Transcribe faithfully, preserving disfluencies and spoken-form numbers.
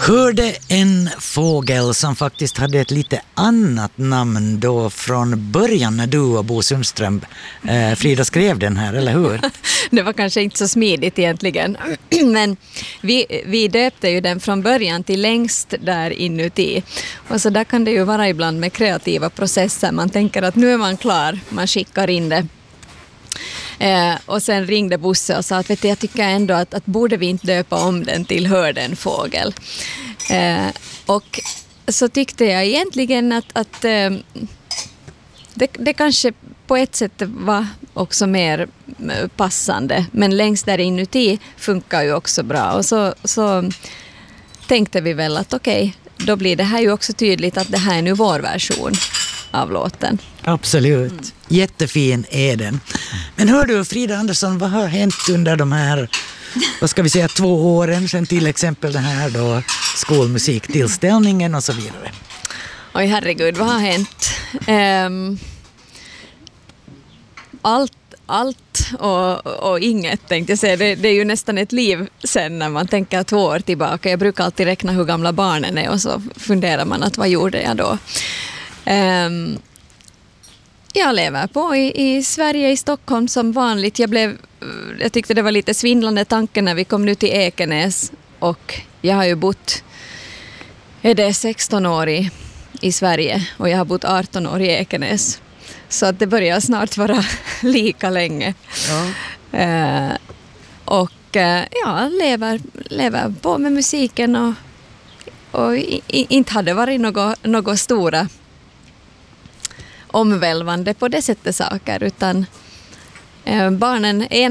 Hörde en fågel som faktiskt hade ett lite annat namn då från början när du och Bo Sundström, eh, Frida, skrev den här, eller hur? Det var kanske inte så smidigt egentligen, men vi, vi döpte ju den från början till längst där inuti. Och så där kan det ju vara ibland med kreativa processer. Man tänker att nu är man klar, man skickar in det. Eh, och sen ringde Bosse och sa att vet du, jag tycker ändå att, att borde vi inte döpa om den till Hörde en fågel. Eh, och så tyckte jag egentligen att, att eh, det, det kanske på ett sätt var också mer passande, men längst där inuti funkar ju också bra. Och så, så tänkte vi väl att okej, okay, då blir det här ju också tydligt att det här är nu vår version av låten. Absolut. Mm. Jättefin är den. Men hör du, Frida Andersson, vad har hänt under de här, vad ska vi säga, två åren sedan till exempel den här då skolmusiktillställningen och så vidare? Oj herregud, vad har hänt? Um, allt Allt och, och inget tänkte jag säga. Det, det är ju nästan ett liv sen när man tänker två år tillbaka. Jag brukar alltid räkna hur gamla barnen är och så funderar man att vad gjorde jag då? Um, jag lever på i, i Sverige, i Stockholm som vanligt. Jag, blev, jag tyckte det var lite svindlande tanken när vi kom nu till Ekenäs. Och jag har ju bott är det sexton år i, i Sverige och jag har bott arton år i Ekenäs. Så att det börjar snart vara lika länge. Ja. Eh, och eh, ja, lever, lever på med musiken och, och i, inte hade varit något, något stora omvälvande på det sättet saker, utan eh, barnen är